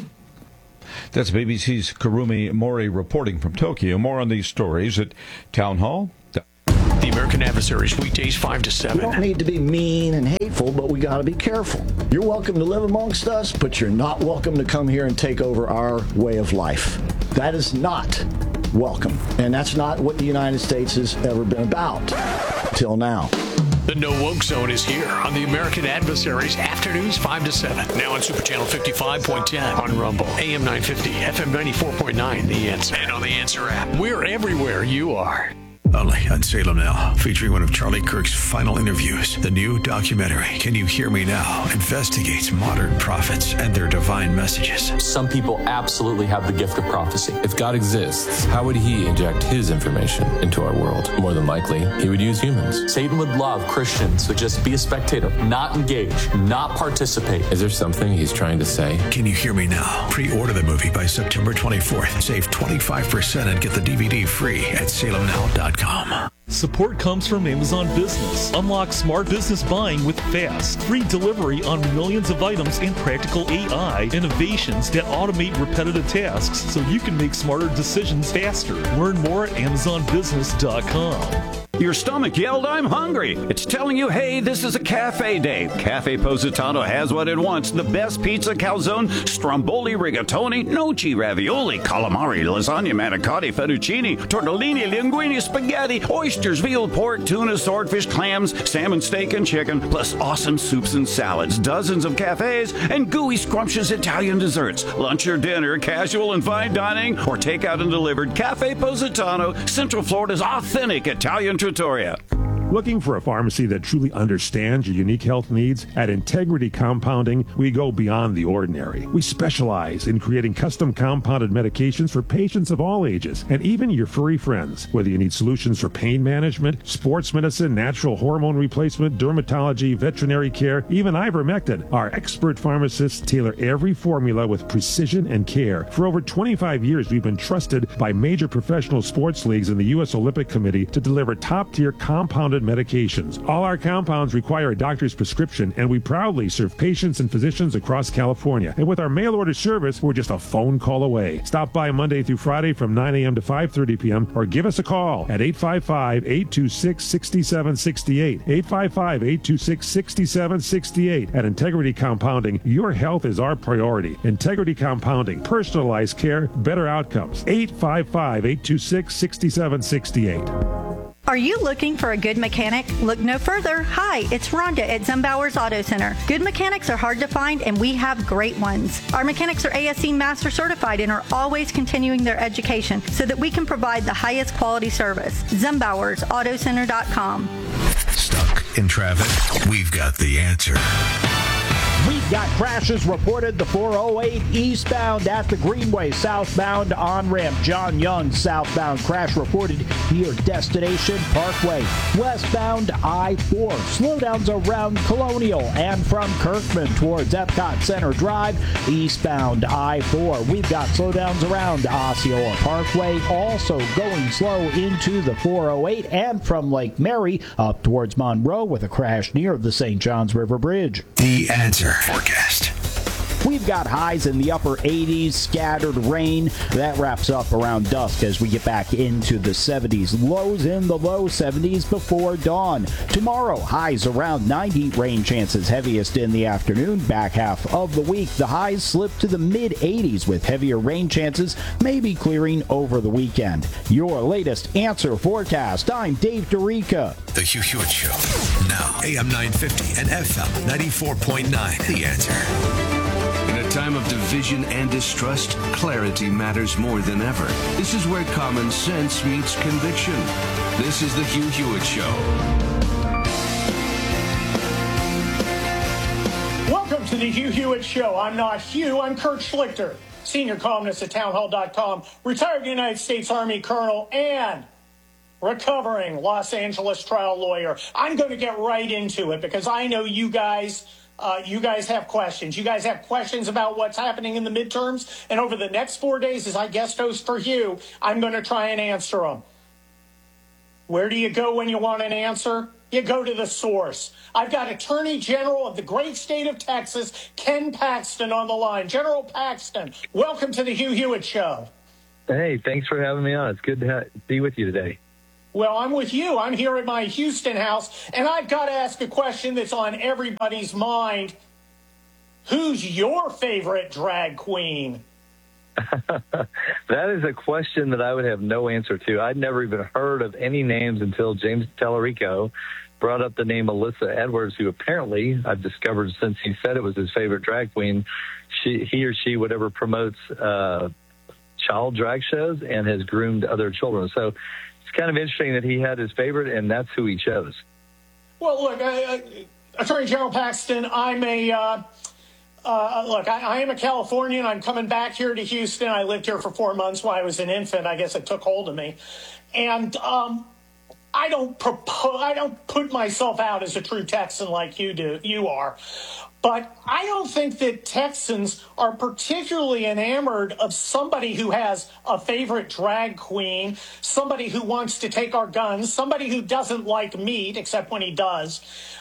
That's B B C's Kurumi Mori reporting from Tokyo. More on these stories at Town Hall. The American Adversaries, weekdays five to seven. We don't need to be mean and hateful, but we got to be careful. You're welcome to live amongst us, but you're not welcome to come here and take over our way of life. That is not welcome, and that's not what the United States has ever been about till now. The No Woke Zone is here on the American Adversaries, afternoons five to seven. Now on Super Channel fifty-five point ten on Rumble, A M nine fifty, F M ninety-four point nine, The Answer. And on the Answer app. We're everywhere you are. Only on Salem Now, featuring one of Charlie Kirk's final interviews. The new documentary, Can You Hear Me Now?, investigates modern prophets and their divine messages. Some people absolutely have the gift of prophecy. If God exists, how would he inject his information into our world? More than likely, he would use humans. Satan would love Christians to just be a spectator, not engage, not participate. Is there something he's trying to say? Can You Hear Me Now? Pre-order the movie by September twenty-fourth. Save twenty-five percent and get the D V D free at salem now dot com. Support comes from Amazon Business. Unlock smart business buying with fast, free delivery on millions of items and practical A I innovations that automate repetitive tasks so you can make smarter decisions faster. Learn more at amazon business dot com. Your stomach yelled, "I'm hungry." It's telling you, hey, this is a cafe day. Cafe Positano has what it wants. The best pizza, calzone, stromboli, rigatoni, gnocchi, ravioli, calamari, lasagna, manicotti, fettuccine, tortellini, linguine, spaghetti, oysters, veal, pork, tuna, swordfish, clams, salmon, steak, and chicken, plus awesome soups and salads, dozens of cafes, and gooey, scrumptious Italian desserts. Lunch or dinner, casual and fine dining, or takeout and delivered. Cafe Positano, Central Florida's authentic Italian trattoria. Looking for a pharmacy that truly understands your unique health needs? At Integrity Compounding, we go beyond the ordinary. We specialize in creating custom compounded medications for patients of all ages, and even your furry friends. Whether you need solutions for pain management, sports medicine, natural hormone replacement, dermatology, veterinary care, even ivermectin, our expert pharmacists tailor every formula with precision and care. For over twenty-five years, we've been trusted by major professional sports leagues and the U S Olympic Committee to deliver top-tier compounded medications. All our compounds require a doctor's prescription, and we proudly serve patients and physicians across California. And with our mail order service, we're just a phone call away. Stop by Monday through Friday from nine a.m. to five thirty p.m. or give us a call at eight five five, eight two six, six seven six eight. eight five five, eight two six, six seven six eight. At Integrity Compounding, your health is our priority. Integrity Compounding, personalized care, better outcomes. eight five five, eight two six, six seven six eight. Are you looking for a good mechanic? Look no further. Hi, it's Rhonda at Zumbauer's Auto Center. Good mechanics are hard to find, and we have great ones. Our mechanics are A S E Master Certified and are always continuing their education so that we can provide the highest quality service. Zumbauers Auto Center dot com. Stuck in traffic? We've got the answer. We've got crashes reported the four oh eight eastbound at the Greenway, southbound on-ramp. John Young southbound crash reported near Destination Parkway. Westbound I four. Slowdowns around Colonial and from Kirkman towards Epcot Center Drive. Eastbound I four. We've got slowdowns around Osceola Parkway. Also going slow into the four oh eight and from Lake Mary up towards Monroe with a crash near the Saint Johns River Bridge. The Answer forecast. We've got highs in the upper eighties, scattered rain. That wraps up around dusk as we get back into the seventies. Lows in the low seventies before dawn. Tomorrow, highs around ninety, rain chances heaviest in the afternoon. Back half of the week, the highs slip to the mid eighties with heavier rain chances, maybe clearing over the weekend. Your latest Answer forecast. I'm Dave DeRica. The Hugh Hewitt Show. Now, A M nine fifty and F M ninety-four point nine. The Answer. In a time of division and distrust, clarity matters more than ever. This is where common sense meets conviction. This is the Hugh Hewitt Show. Welcome to the Hugh Hewitt Show. I'm not Hugh, I'm Kurt Schlichter, senior columnist at townhall dot com, retired United States Army colonel, and recovering Los Angeles trial lawyer. I'm going to get right into it because I know you guys, uh, you guys have questions. You guys have questions about what's happening in the midterms, and over the next four days as I guest host for Hugh, I'm going to try and answer them. Where do you go when you want an answer? You go to the source. I've got Attorney General of the great state of Texas, Ken Paxton, on the line. General Paxton, welcome to the Hugh Hewitt Show. Hey, thanks for having me on. It's good to ha- be with you today. Well, I'm with you. I'm here at my Houston house, and I've got to ask a question that's on everybody's mind. Who's your favorite drag queen? That is a question that I would have no answer to. I'd never even heard of any names until James Tallarico brought up the name Alyssa Edwards, who apparently I've discovered since he said it was his favorite drag queen, she, he or she, whatever, promotes uh, child drag shows and has groomed other children. So it's kind of interesting that he had his favorite, and that's who he chose. Well, look, uh, Attorney General Paxton, I'm a... Uh, Uh, look, I, I am a Californian. I'm coming back here to Houston. I lived here for four months while I was an infant. I guess it took hold of me. And um, I don't propose, I don't put myself out as a true Texan like you do, you are. But I don't think that Texans are particularly enamored of somebody who has a favorite drag queen, somebody who wants to take our guns, somebody who doesn't like meat, except when he does.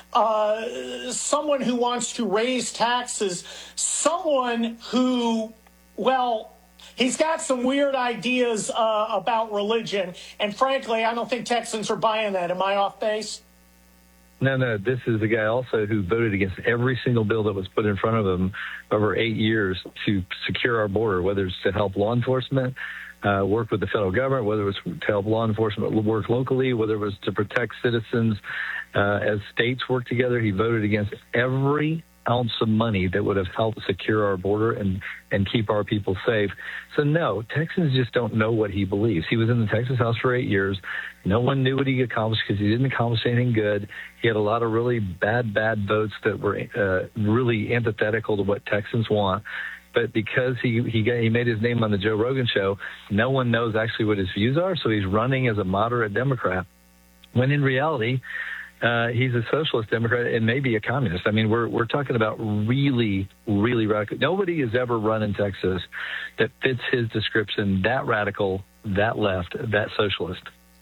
Uh, someone who wants to raise taxes, someone who, well, he's got some weird ideas uh, about religion, and frankly, I don't think Texans are buying that. Am I off base? No, no, this is the guy also who voted against every single bill that was put in front of him over eight years to secure our border, whether it's to help law enforcement, uh, work with the federal government, whether it was to help law enforcement work locally, whether it was to protect citizens. Uh, as states work together, he voted against every ounce of money that would have helped secure our border and, and keep our people safe. So, no, Texans just don't know what he believes. He was in the Texas House for eight years. No one knew what he accomplished because he didn't accomplish anything good. He had a lot of really bad, bad votes that were uh, really antithetical to what Texans want. But because he he, got, he made his name on the Joe Rogan show, no one knows actually what his views are, so he's running as a moderate Democrat. When in reality, Uh, he's a socialist Democrat and maybe a communist. I mean, we're we're talking about really, really radical. Nobody has ever run in Texas that fits his description, that radical, that left, that socialist.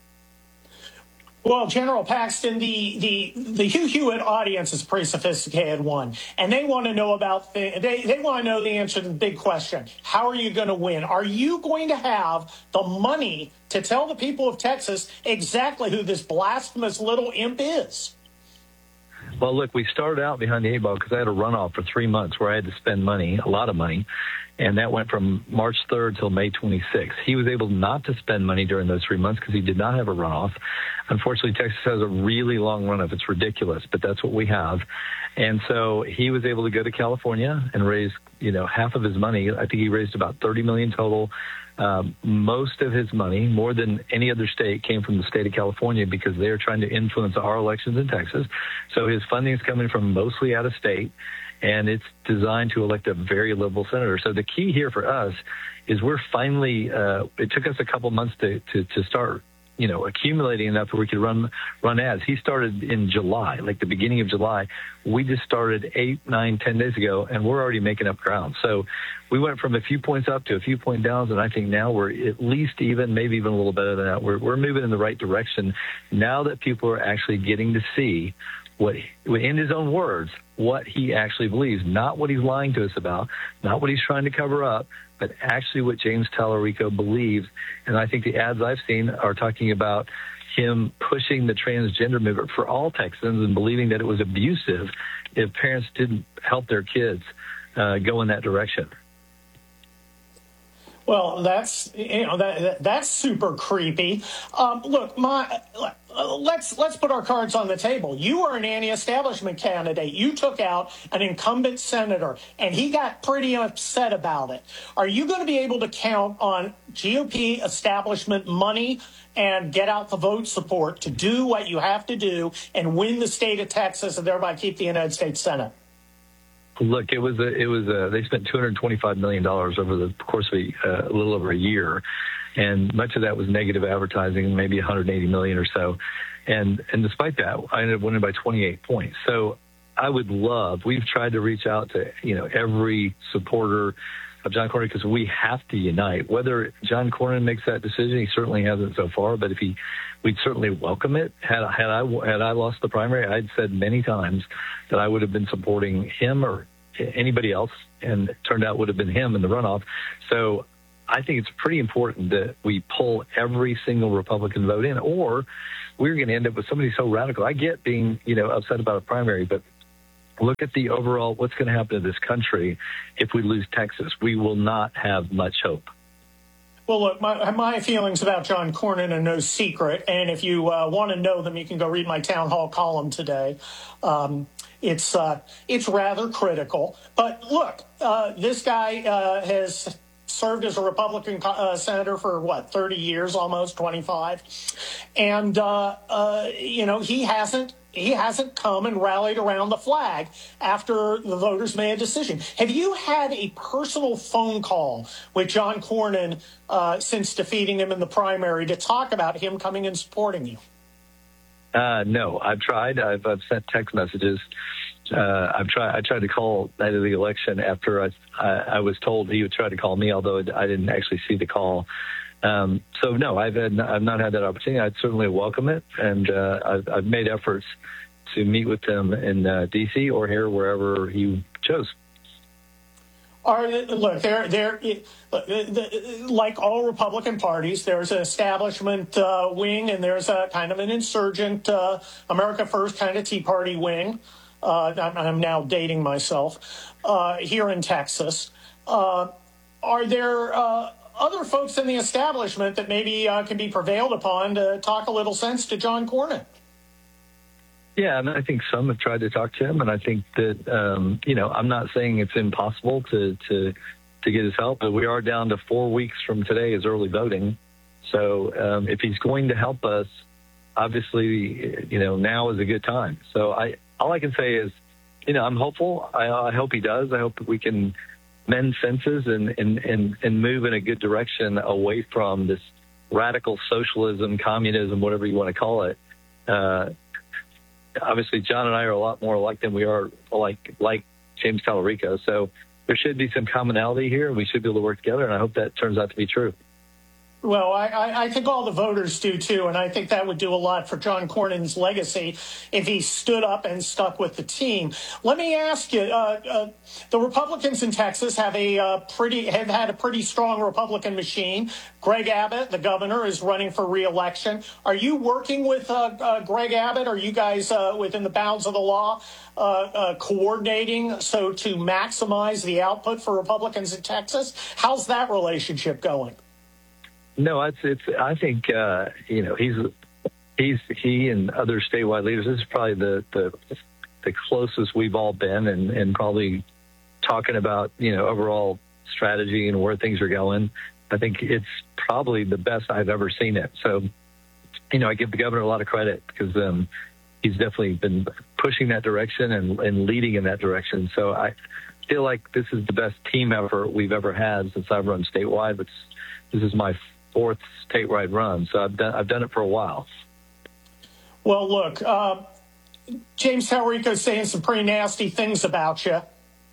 Well, General Paxton, the, the, the Hugh Hewitt audience is a pretty sophisticated one, and they want to know about the, they, they want to know the answer to the big question. How are you going to win? Are you going to have the money to tell the people of Texas exactly who this blasphemous little imp is? Well, look, we started out behind the eight ball because I had a runoff for three months where I had to spend money, a lot of money, and that went from March third till May twenty-sixth. He was able not to spend money during those three months because he did not have a runoff. Unfortunately, Texas has a really long runoff. It's ridiculous, but that's what we have. And so he was able to go to California and raise, you know, half of his money. I think he raised about thirty million dollars total. Um, most of his money, more than any other state, came from the state of California because they are trying to influence our elections in Texas. So his funding is coming from mostly out of state, and it's designed to elect a very liberal senator. So the key here for us is we're finally, uh, it took us a couple months to, to, to start, you know, accumulating enough where we could run run ads. He started in July, like the beginning of July. We just started eight, nine, ten days ago, and we're already making up ground. So we went from a few points up to a few point downs, and I think now we're at least even, maybe even a little better than that. We're, we're moving in the right direction now that people are actually getting to see what, in his own words, what he actually believes, not what he's lying to us about, not what he's trying to cover up, but actually what James Tallarico believes. And I think the ads I've seen are talking about him pushing the transgender movement for all Texans and believing that it was abusive if parents didn't help their kids uh, go in that direction. Well, that's you know that that's super creepy. Um, look, my uh, let's let's put our cards on the table. You are an anti-establishment candidate. You took out an incumbent senator, and he got pretty upset about it. Are you going to be able to count on G O P establishment money and get out the vote support to do what you have to do and win the state of Texas and thereby keep the United States Senate? Look, it was a, it was a, they spent two hundred twenty-five million dollars over the course of a, uh, a little over a year, and much of that was negative advertising, maybe one hundred eighty million dollars or so. And and despite that, I ended up winning by twenty-eight points. So I would love. We've tried to reach out to you know every supporter of John Cornyn because we have to unite. Whether John Cornyn makes that decision, he certainly hasn't so far. But if he, we'd certainly welcome it. Had had I had I lost the primary, I'd said many times that I would have been supporting him or anybody else, and it turned out would have been him in the runoff. So I think it's pretty important that we pull every single Republican vote in, or we're going to end up with somebody so radical. I get being you know upset about a primary, but look at the overall what's going to happen to this country if we lose Texas. We will not have much hope. Well, look, my, my feelings about John Cornyn are no secret, and if you uh, want to know them, you can go read my town hall column today. Um, it's uh, it's rather critical. But look, uh, this guy uh, has served as a Republican uh, senator for, what, thirty years, almost twenty-five. And, uh, uh, you know, he hasn't He hasn't come and rallied around the flag after the voters made a decision. Have you had a personal phone call with John Cornyn uh, since defeating him in the primary to talk about him coming and supporting you? Uh, no, I've tried. I've, I've sent text messages. Uh, I've tried. I tried to call night of the election after I, I, I was told he would try to call me, although I didn't actually see the call. Um, so no, I've had, I've not had that opportunity. I'd certainly welcome it, and uh, I've, I've made efforts to meet with him in uh, D C or here, wherever he chose. Are, look, they're, they're, like all Republican parties, there's an establishment uh, wing and there's a kind of an insurgent uh, America First kind of Tea Party wing. Uh, I'm, I'm now dating myself uh, here in Texas. Uh, are there uh, other folks in the establishment that maybe uh, can be prevailed upon to talk a little sense to John Cornyn? Yeah, and I think some have tried to talk to him, and I think that, um, you know, I'm not saying it's impossible to, to to get his help, but we are down to four weeks from today is early voting. So um, if he's going to help us, obviously, you know, now is a good time. So I all I can say is, you know, I'm hopeful. I, I hope he does. I hope we can mend fences and, and, and, and move in a good direction away from this radical socialism, communism, whatever you want to call it. Uh, obviously, John and I are a lot more alike than we are like like James Tallarico. So there should be some commonality here. We should be able to work together, and I hope that turns out to be true. Well, I, I think all the voters do, too, and I think that would do a lot for John Cornyn's legacy if he stood up and stuck with the team. Let me ask you, uh, uh, the Republicans in Texas have a uh, pretty have had a pretty strong Republican machine. Greg Abbott, the governor, is running for re-election. Are you working with uh, uh, Greg Abbott? Are you guys uh, within the bounds of the law uh, uh, coordinating so to maximize the output for Republicans in Texas? How's that relationship going? No, it's, it's, I think, uh, you know, he's, he's, he and other statewide leaders, this is probably the, the, the closest we've all been and, and probably talking about, you know, overall strategy and where things are going. I think it's probably the best I've ever seen it. So, you know, I give the governor a lot of credit because, um, he's definitely been pushing that direction and, and leading in that direction. So I feel like this is the best team effort we've ever had since I've run statewide, but this is my fourth statewide run, so I've done I've done it for a while. Well, look, uh, James Tallarico's saying some pretty nasty things about you.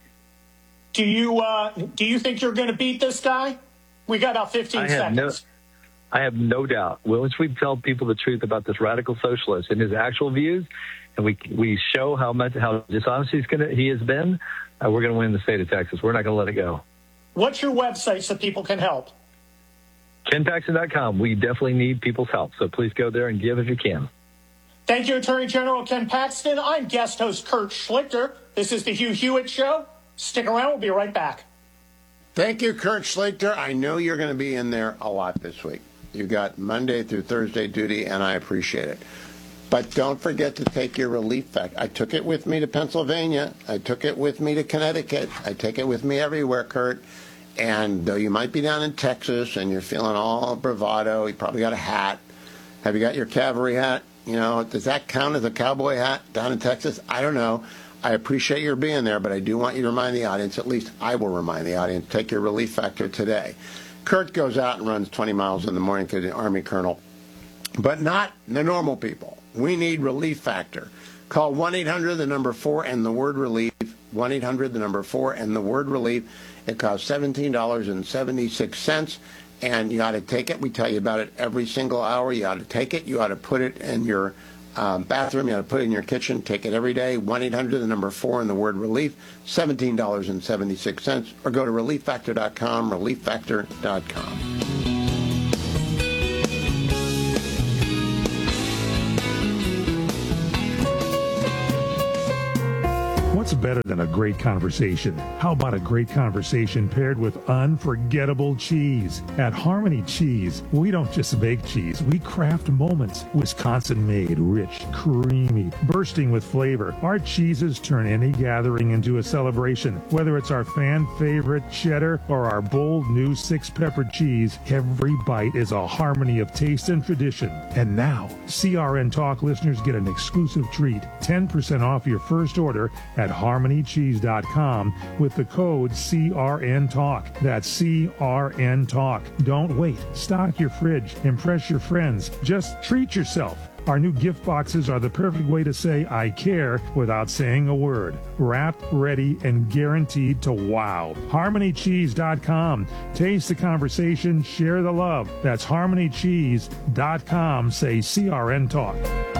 Do you uh, do you think you're going to beat this guy? We got about fifteen I have seconds. No, I have no doubt. Once we tell people the truth about this radical socialist and his actual views, and we we show how much how dishonest he's gonna he has been, uh, we're going to win the state of Texas. We're not going to let it go. What's your website so people can help? Ken Paxton dot com. We definitely need people's help, so please go there and give if you can. Thank you, Attorney General Ken Paxton. I'm guest host Kurt Schlichter. This is the Hugh Hewitt Show. Stick around. We'll be right back. Thank you, Kurt Schlichter. I know you're going to be in there a lot this week. You got Monday through Thursday duty, and I appreciate it. But don't forget to take your relief factor. I took it with me to Pennsylvania. I took it with me to Connecticut. I take it with me everywhere, Kurt. And though you might be down in Texas and you're feeling all bravado, you probably got a hat. Have you got your cavalry hat? You know, does that count as a cowboy hat down in Texas? I don't know. I appreciate your being there, but I do want you to remind the audience, at least I will remind the audience, take your relief factor today. Kurt goes out and runs twenty miles in the morning to the Army colonel, but not the normal people. We need relief factor. Call one eight hundred, the number four, and the word relief. one eight hundred, the number four, and the word relief. It costs seventeen dollars and seventy-six cents. And you ought to take it. We tell you about it every single hour. You ought to take it. You ought to put it in your um, bathroom. You ought to put it in your kitchen. Take it every day. one eight hundred, the number four, and the word relief. seventeen dollars and seventy-six cents. Or go to relief factor dot com, relief factor dot com. What's better than a great conversation? How about a great conversation paired with unforgettable cheese? At Harmony Cheese, we don't just make cheese, we craft moments. Wisconsin-made, rich, creamy, bursting with flavor. Our cheeses turn any gathering into a celebration. Whether it's our fan-favorite cheddar or our bold new six-pepper cheese, every bite is a harmony of taste and tradition. And now, C R N Talk listeners get an exclusive treat, ten percent off your first order at harmony cheese dot com with the code C R N Talk. That's C R N Talk. Don't wait. Stock your fridge. Impress your friends. Just treat yourself. Our new gift boxes are the perfect way to say I care without saying a word. Wrapped, ready, and guaranteed to wow. harmony cheese dot com. Taste the conversation, share the love. That's harmony cheese dot com. Say C R N Talk.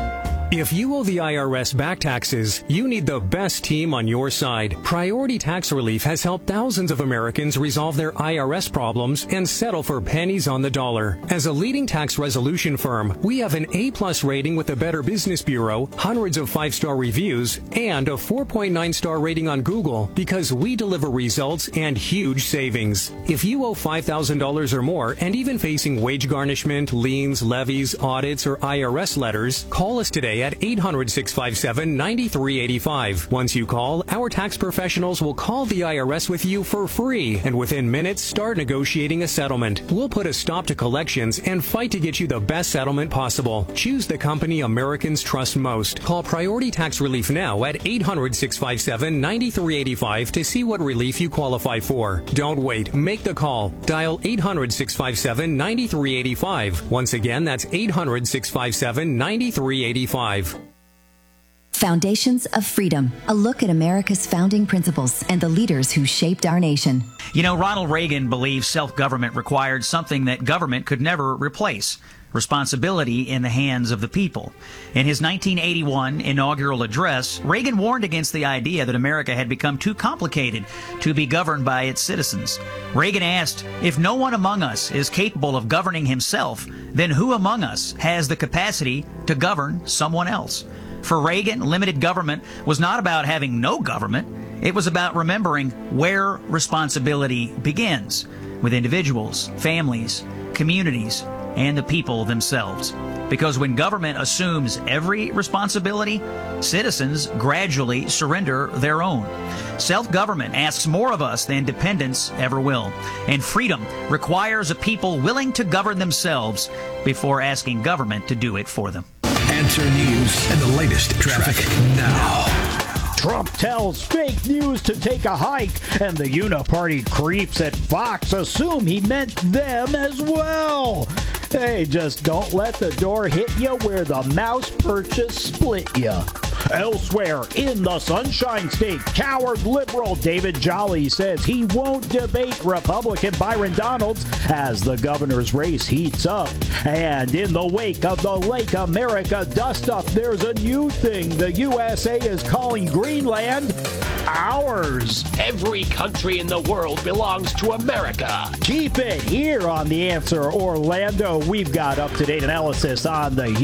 If you owe the I R S back taxes, you need the best team on your side. Priority Tax Relief has helped thousands of Americans resolve their I R S problems and settle for pennies on the dollar. As a leading tax resolution firm, we have an A-plus rating with the Better Business Bureau, hundreds of five-star reviews, and a four point nine star rating on Google because we deliver results and huge savings. If you owe five thousand dollars or more and even facing wage garnishment, liens, levies, audits, or I R S letters, call us today at eight hundred, six five seven, nine three eight five. Once you call, our tax professionals will call the I R S with you for free and within minutes start negotiating a settlement. We'll put a stop to collections and fight to get you the best settlement possible. Choose the company Americans trust most. Call Priority Tax Relief now at eight hundred, six five seven, nine three eight five to see what relief you qualify for. Don't wait. Make the call. Dial eight hundred, six five seven, nine three eight five. Once again, that's eight hundred, six five seven, nine three eight five. Foundations of Freedom, a look at America's founding principles and the leaders who shaped our nation. You know, Ronald Reagan believed self-government required something that government could never replace: responsibility in the hands of the people. In his nineteen eighty-one inaugural address, Reagan warned against the idea that America had become too complicated to be governed by its citizens. Reagan asked, if no one among us is capable of governing himself, then who among us has the capacity to govern someone else? For Reagan, limited government was not about having no government. It was about remembering where responsibility begins, with individuals, families, communities, and the people themselves. Because when government assumes every responsibility, citizens gradually surrender their own. Self-government asks more of us than dependence ever will. And freedom requires a people willing to govern themselves before asking government to do it for them. Answer News and the latest traffic now. Trump tells fake news to take a hike, and the Uniparty creeps at Fox assume he meant them as well. Hey, just don't let the door hit you where the mouse purchase split you. Elsewhere in the Sunshine State, coward liberal David Jolly says he won't debate Republican Byron Donalds as the governor's race heats up. And in the wake of the Lake America dust-up, there's a new thing the U S A is calling Greenland ours. Every country in the world belongs to America. Keep it here on The Answer Orlando. We've got up-to-date analysis on the